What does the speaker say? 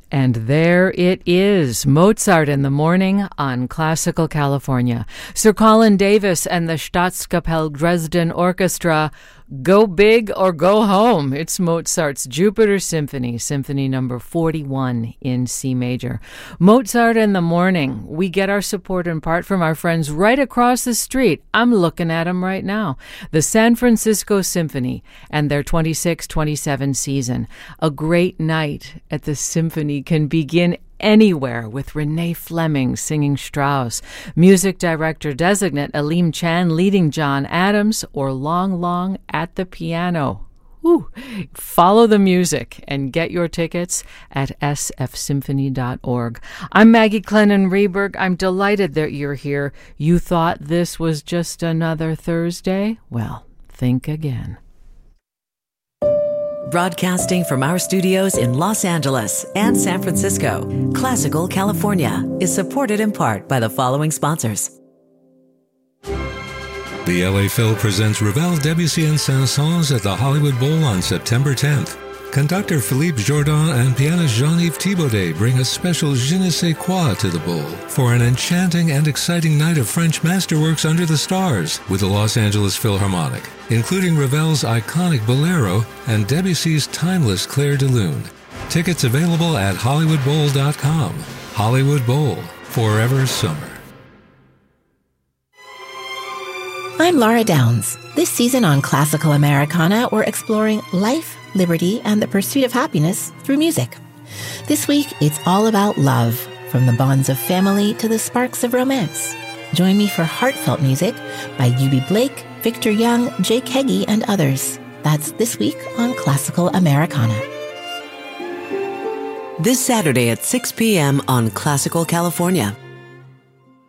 And there it is, Mozart in the Morning on Classical California. Sir Colin Davis and the Staatskapelle Dresden Orchestra. Go big or go home. It's Mozart's Jupiter Symphony, Symphony number 41 in C major. Mozart in the Morning. We get our support in part from our friends right across the street. I'm looking at them right now. The San Francisco Symphony and their 26-27 season. A great night at the Symphony can begin anywhere with Renee Fleming singing Strauss, music director designate Aleem Chan leading John Adams, or Long Long at the piano. Woo. Follow the music and get your tickets at sfsymphony.org. I'm Maggie Clennon-Reberg. I'm delighted that you're here. You thought this was just another Thursday? Well, think again. Broadcasting from our studios in Los Angeles and San Francisco, Classical California is supported in part by the following sponsors. The LA Phil presents Ravel, Debussy, and Saint-Saëns at the Hollywood Bowl on September 10th. Conductor Philippe Jourdan and pianist Jean-Yves Thibaudet bring a special je ne sais quoi to the bowl for an enchanting and exciting night of French masterworks under the stars with the Los Angeles Philharmonic, including Ravel's iconic Bolero and Debussy's timeless Clair de Lune. Tickets available at HollywoodBowl.com. Hollywood Bowl, forever summer. I'm Laura Downs. This season on Classical Americana, we're exploring life, liberty, and the pursuit of happiness through music. This week, it's all about love, from the bonds of family to the sparks of romance. Join me for heartfelt music by Eubie Blake, Victor Young, Jake Heggie, and others. That's this week on Classical Americana. This Saturday at 6 p.m. on Classical California.